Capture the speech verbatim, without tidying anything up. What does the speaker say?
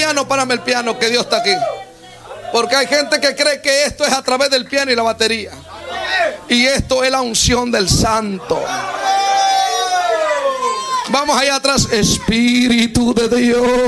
piano, párame el piano, que Dios está aquí. Porque hay gente que cree que esto es a través del piano y la batería. Y esto es la unción del Santo. Vamos allá atrás. Espíritu de Dios.